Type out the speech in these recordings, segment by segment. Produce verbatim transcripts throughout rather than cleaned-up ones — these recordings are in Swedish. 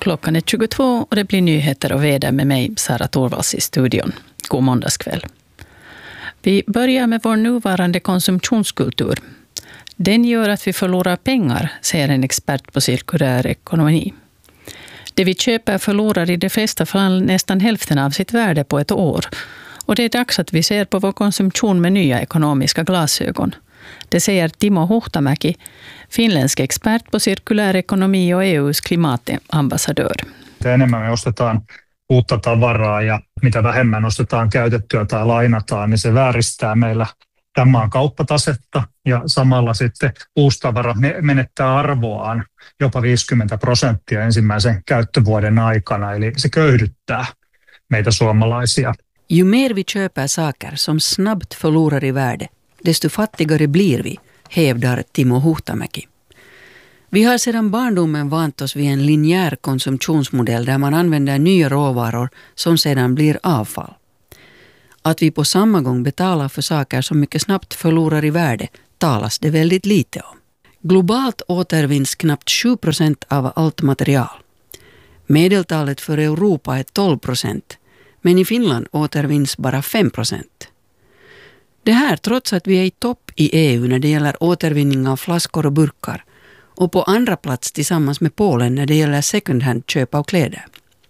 Klockan är tjugotvå och det blir nyheter och väder med mig, Sara Torvalds, i studion. God måndagskväll. Vi börjar med vår nuvarande konsumtionskultur. Den gör att vi förlorar pengar, säger en expert på cirkulär ekonomi. Det vi köper förlorar i de flesta fall nästan hälften av sitt värde på ett år. Och det är dags att vi ser på vår konsumtion med nya ekonomiska glasögon. Det säger Timo Huhtamäki, finländsk expert på cirkulär ekonomi och E U:s klimatambassadör. Mitä enemmän me ostetaan uutta tavaraa ja mitä vähemmän ostetaan käytettyä tai lainataan, niin se vääristää meillä tämän maan kauppatasetta ja samalla sitten uusi tavara menettää arvoaan jopa viisikymmentä prosenttia ensimmäisen käyttövuoden aikana, eli se köyhdyttää meitä suomalaisia. Ju mer vi köper saker som snabbt förlorar i värde, desto fattigare blir vi, hävdar Timo Huhtamäki. Vi har sedan barndomen vant oss vid en linjär konsumtionsmodell där man använder nya råvaror som sedan blir avfall. Att vi på samma gång betalar för saker som mycket snabbt förlorar i värde talas det väldigt lite om. Globalt återvinns knappt sju procent av allt material. Medeltalet för Europa är tolv procent, men i Finland återvinns bara fem procent. Det här trots att vi är i topp i E U när det gäller återvinning av flaskor och burkar och på andra plats tillsammans med Polen när det gäller second hand köp av kläder.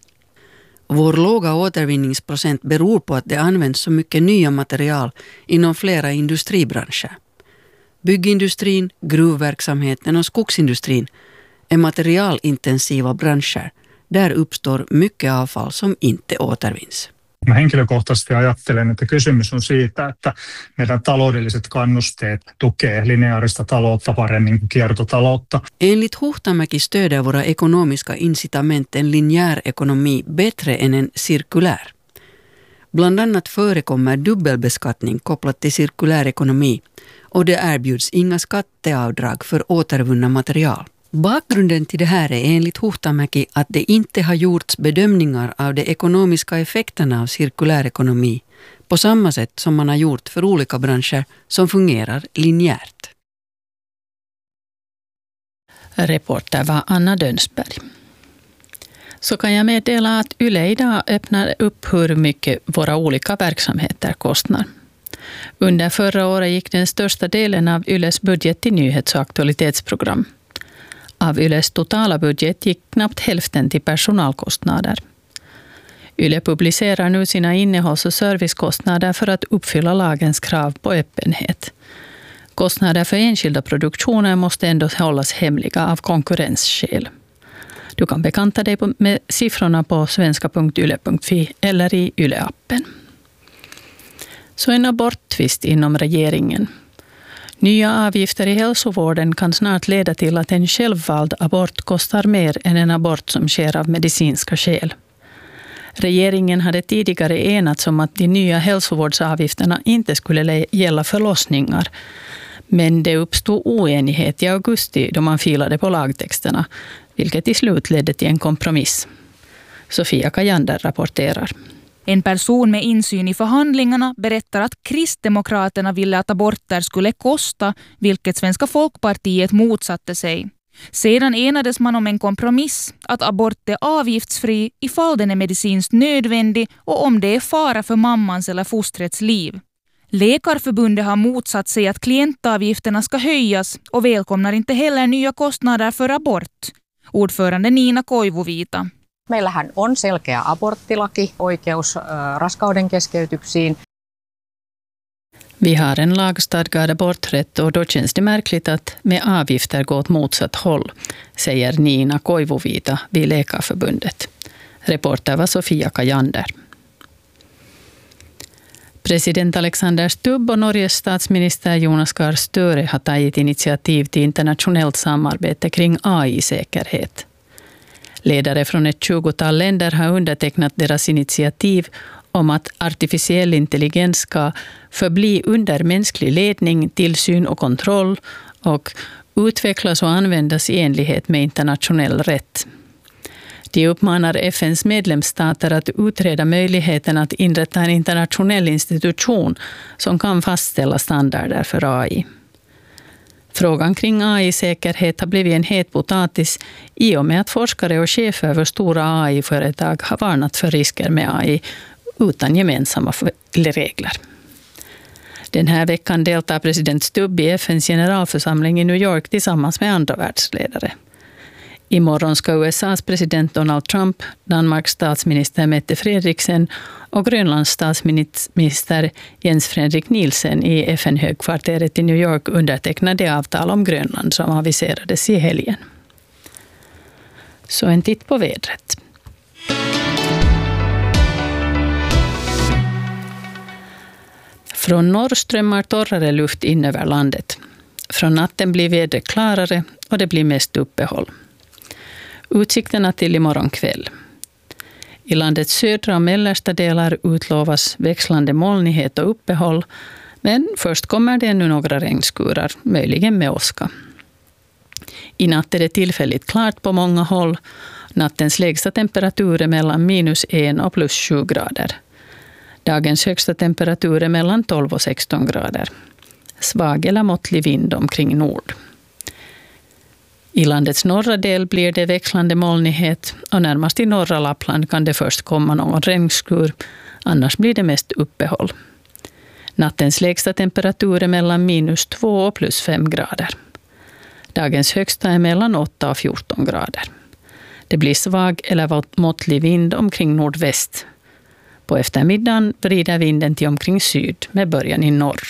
Vår låga återvinningsprocent beror på att det används så mycket nya material inom flera industribranscher. Byggindustrin, gruvverksamheten och skogsindustrin är materialintensiva branscher. Där uppstår mycket avfall som inte återvinns. Mä henkilökohtaisesti ajattelen, että kysymys on siitä, että meidän taloudelliset kannusteet tukee lineaarista taloutta paremmin kuin kiertotaloutta. Enligt Huhtamäki stöder våra ekonomiska incitament en linjär ekonomi bättre än en cirkulär. Bland annat förekommer dubbelbeskattning kopplat till cirkulär ekonomi och det erbjuds inga skatteavdrag för återvunna material. Bakgrunden till det här är enligt Huhtamäki att det inte har gjorts bedömningar av de ekonomiska effekterna av cirkulär ekonomi på samma sätt som man har gjort för olika branscher som fungerar linjärt. Reporter var Anna Dönsberg. Så kan jag meddela att Yle idag öppnar upp hur mycket våra olika verksamheter kostar. Under förra året gick den största delen av Yles budget till nyhets- och aktualitetsprogram. Av Yles totala budget gick knappt hälften till personalkostnader. Yle publicerar nu sina innehålls- och servicekostnader för att uppfylla lagens krav på öppenhet. Kostnader för enskilda produktioner måste ändå hållas hemliga av konkurrensskäl. Du kan bekanta dig med siffrorna på svenska punkt yle punkt fi eller i Yle-appen. Så en aborttvist inom regeringen. Nya avgifter i hälsovården kan snart leda till att en självvald abort kostar mer än en abort som sker av medicinska skäl. Regeringen hade tidigare enats om att de nya hälsovårdsavgifterna inte skulle gälla förlossningar. Men det uppstod oenighet i augusti då man filade på lagtexterna, vilket till slut ledde till en kompromiss. Sofia Kajander rapporterar. En person med insyn i förhandlingarna berättar att Kristdemokraterna ville att aborter skulle kosta, vilket Svenska Folkpartiet motsatte sig. Sedan enades man om en kompromiss att abort är avgiftsfri ifall den är medicinskt nödvändig och om det är fara för mammans eller fostrets liv. Läkarförbundet har motsatt sig att klientavgifterna ska höjas och välkomnar inte heller nya kostnader för abort. Ordförande Nina Koivuvita. Meillähän on selkeä aborttilaki, oikeus äh, raskauden keskeytyksiin. Vi har en lagstadgad aborträtt och då känns det märkligt att med avgifter gå åt motsatt håll, säger Nina Koivuvita vid Läkarförbundet. Reporter var Sofia Kajander. President Alexander Stubb och Norges statsminister Jonas Gahr Støre har tagit initiativ till internationellt samarbete kring A I-säkerhet. Ledare från ett tjugotal länder har undertecknat deras initiativ om att artificiell intelligens ska förbli under mänsklig ledning, tillsyn och kontroll och utvecklas och användas i enlighet med internationell rätt. De uppmanar F N:s medlemsstater att utreda möjligheten att inrätta en internationell institution som kan fastställa standarder för A I. Frågan kring A I-säkerhet har blivit en het potatis i och med att forskare och chefer för stora A I-företag har varnat för risker med A I utan gemensamma regler. Den här veckan deltar president Stubb i F N:s generalförsamling i New York tillsammans med andra världsledare. Imorgon ska U S A:s president Donald Trump, Danmarks statsminister Mette Frederiksen och Grönlands statsminister Jens Fredrik Nielsen i F N-högkvarteret i New York underteckna det avtal om Grönland som aviserades i helgen. Så en titt på vädret. Från norr strömmar torrare luft in över landet. Från natten blir vädret klarare och det blir mest uppehåll. Utsikterna till imorgon kväll. I landets södra och mellersta delar utlovas växlande molnighet och uppehåll, men först kommer det ännu några regnskurar, möjligen med åska. I natt är det tillfälligt klart på många håll. Nattens lägsta temperatur är mellan minus en och plus sju grader. Dagens högsta temperatur är mellan tolv och sexton grader. Svag eller måttlig vind omkring nord. I landets norra del blir det växlande molnighet och närmast i norra Lappland kan det först komma någon regnskur, annars blir det mest uppehåll. Nattens lägsta temperatur är mellan minus två och plus fem grader. Dagens högsta är mellan åtta och fjorton grader. Det blir svag eller måttlig vind omkring nordväst. På eftermiddagen vrider vinden till omkring syd med början i norr.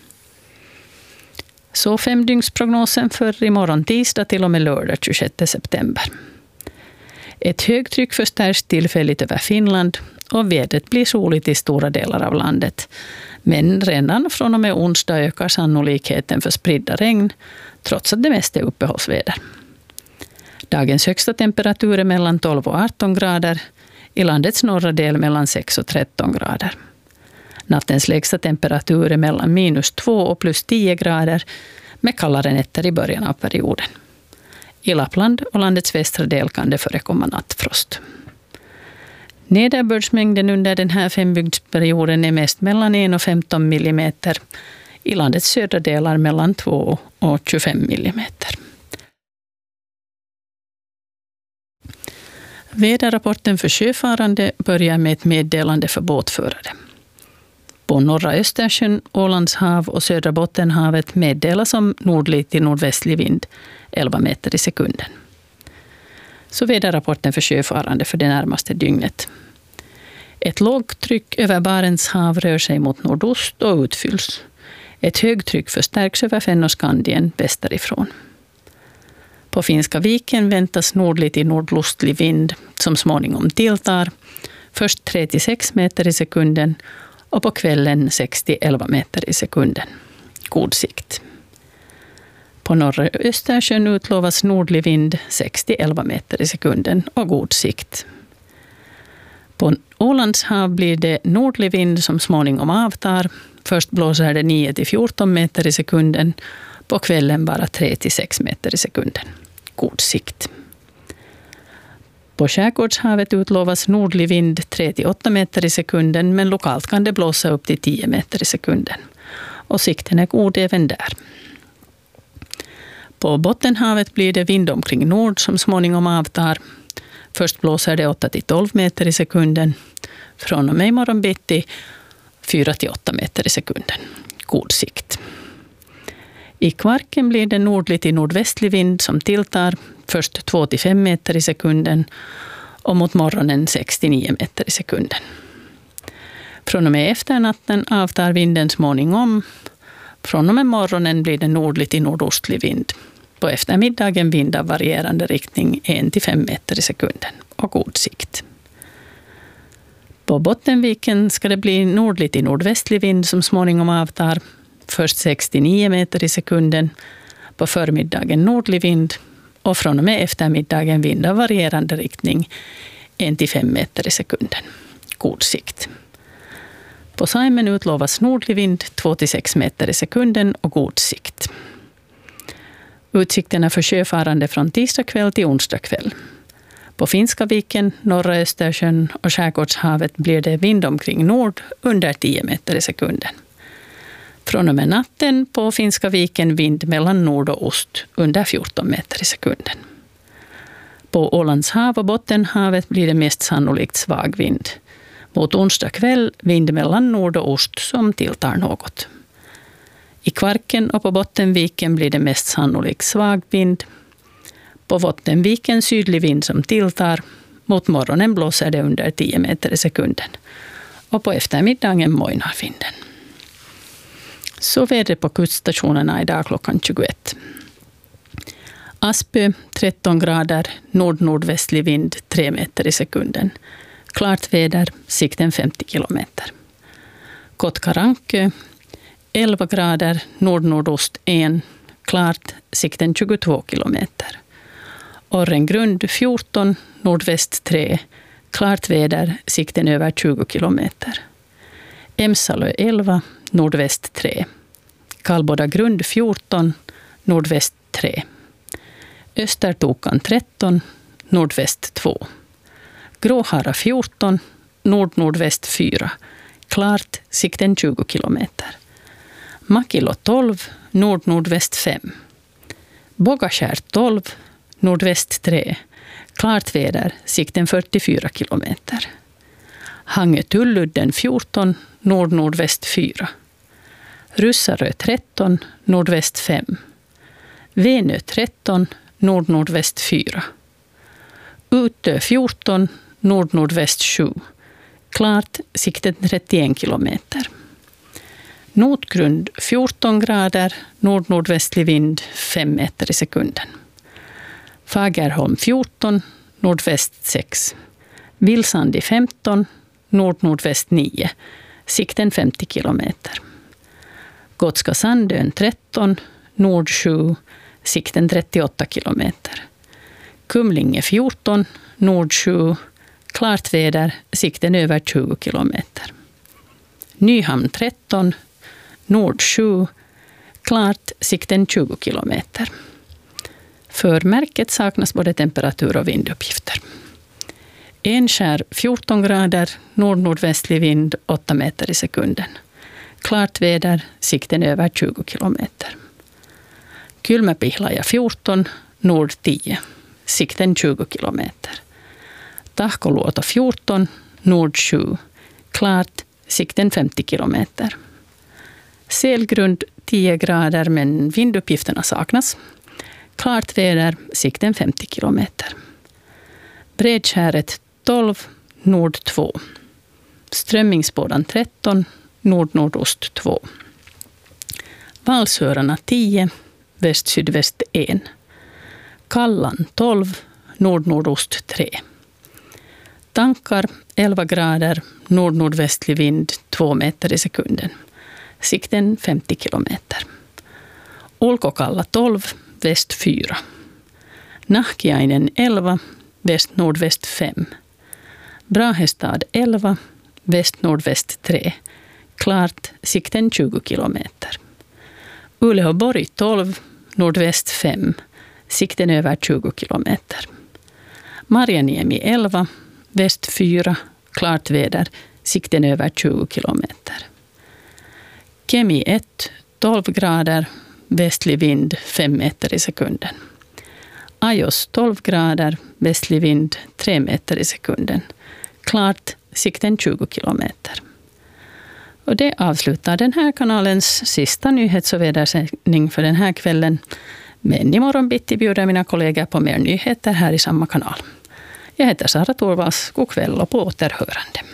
Så femdygnsprognosen för imorgon tisdag till och med lördag tjugosjätte september. Ett högtryck förstärks tillfälligt över Finland och vädret blir soligt i stora delar av landet. Men redan från och med onsdag ökar sannolikheten för spridda regn trots att det mest är uppehållsväder. Dagens högsta temperatur är mellan tolv och arton grader, i landets norra del mellan sex och tretton grader. Nattens lägsta temperatur är mellan minus två och plus tio grader med kallare nätter i början av perioden. I Lappland och landets västra del kan det förekomma nattfrost. Nederbördsmängden under den här fembygdsperioden är mest mellan en och femton millimeter. I landets södra delar mellan två och tjugofem millimeter. Väderrapporten för sjöfarande börjar med ett meddelande för båtförare. På norra Östersjön, Ålands hav och södra Bottenhavet meddelas om nordlig till nordvästlig vind, elva meter i sekunden. Så väderrapporten för sjöfarande för det närmaste dygnet. Ett lågtryck över Barents hav rör sig mot nordost och utfylls. Ett högtryck förstärks över Fennoskandien västerifrån. På Finska viken väntas nordlig till nordostlig vind som småningom tilltar. Först tre till sex meter i sekunden och på kvällen sex till elva meter i sekunden. God sikt. På norra Östersjön utlovas nordlig vind sex till elva meter i sekunden och god sikt. På Ålands hav blir det nordlig vind som småningom avtar. Först blåser det nio till fjorton meter i sekunden. På kvällen bara tre till sex meter i sekunden. God sikt. På Skärgårdshavet utlovas nordlig vind tre till åtta meter i sekunden, men lokalt kan det blåsa upp till tio meter i sekunden. Och sikten är god även där. På Bottenhavet blir det vind omkring nord som småningom avtar. Först blåser det åtta till tolv meter i sekunden. Från och med imorgon bitti fyra till åtta meter i sekunden. God sikt. I Kvarken blir det nordlig till nordvästlig vind som tilltar. Först två till fem meter i sekunden och mot morgonen sex till nio meter i sekunden. Från och med efternatten avtar vinden småningom. Från och med morgonen blir det nordlig till nordostlig vind. På eftermiddagen vind av varierande riktning en till fem meter i sekunden och god sikt. På Bottenviken ska det bli nordlig till nordvästlig vind som småningom avtar. Först sex till nio meter i sekunden. På förmiddagen nordlig vind. Och från och med eftermiddagen vind av varierande riktning en till fem meter i sekunden. God sikt. På Saimen utlovas nordlig vind två till sex meter i sekunden och god sikt. Utsikterna för sjöfarande från tisdag kväll till onsdag kväll. På Finska viken, norra Östersjön och Skärgårdshavet blir det vind omkring nord under tio meter i sekunden. Från och med natten på Finska viken vind mellan nord och ost under fjorton meter i sekunden. På Ålands hav och Bottenhavet blir det mest sannolikt svag vind. Mot onsdag kväll vind mellan nord och ost som tilltar något. I Kvarken och på Bottenviken blir det mest sannolikt svag vind. På Bottenviken sydlig vind som tilltar. Mot morgonen blåser det under tio meter i sekunden. Och på eftermiddagen mojnar vinden. Så vädret på kuststationerna idag klockan tjugoett. Aspö tretton grader, nord-nordvästlig vind tre meter i sekunden. Klart väder, sikten femtio kilometer. Kotkarankö elva grader, nord-nordost en, klart, sikten tjugotvå kilometer. Orrengrund fjorton, nordväst tre, klart väder, sikten över tjugo kilometer. Emsalö elva, nordväst tre. Kallbodagrund fjorton, nordväst tre. Östertokan tretton, nordväst två. Gråhara fjorton, nord-nordväst fyra. Klart, sikten tjugo kilometer. Makilo tolv, nord-nordväst fem. Bogaskär tolv, nordväst tre. Klart väder, sikten fyrtiofyra kilometer. Hangö-Tulludden fjorton, nord-nordväst fyra. Russarö tretton, nordväst fem. Venö tretton, nord-nordväst fyra. Utö fjorton, nord-nordväst sju. Klart, sikten trettioen kilometer. Notgrund fjorton grader, nord-nordvästlig vind fem meter i sekunden. Fagerholm fjorton, nordväst sex. Vilsandi femton, nord-nordväst nio. Sikten femtio kilometer. Gotska Sandön tretton, nord sju. Sikten trettioåtta kilometer. Kumlinge fjorton, nord sju. Klart väder, sikten över tjugo kilometer. Nyhamn tretton, nord sju. Klart, sikten tjugo kilometer. För märket saknas både temperatur- och vinduppgifter. Enskär fjorton grader, nord-nordvästlig vind åtta meter i sekunden. Klart väder, sikten över tjugo kilometer. Kylmäpihlaja fjorton, nord tio. Sikten tjugo kilometer. Tahkoluoto fjorton, nord sju. Klart, sikten femtio kilometer. Selgrund tio grader men vinduppgifterna saknas. Klart väder, sikten femtio kilometer. Bredskäret tolv, nord två. Strömmingsbådan tretton, nord-nordost två. Valsörarna tio, väst-sydväst en. Kallan tolv, nord-nordost tre. Tankar elva grader, nord-nordvästlig vind två meter i sekunden. Sikten femtio kilometer. Ulkokalla tolv, väst fyra. Nahkiainen elva, väst-nordväst fem. Brahestad elva, väst-nordväst tre. Klart, sikten tjugo kilometer. Uleåborg tolv, nordväst fem. Sikten över tjugo kilometer. Marjaniemi elva, väst fyra. Klart väder, sikten över tjugo kilometer. Kemi ett, tolv grader, västlig vind fem meter i sekunden. Ajos tolv grader, västlig vind tre meter i sekunden. Klart, sikten tjugo kilometer. Och det avslutar den här kanalens sista nyhets- och vädersändning för den här kvällen. Men imorgon bitti bjuder mina kollegor på mer nyheter här i samma kanal. Jag heter Sara Torvals. God kväll och på återhörande.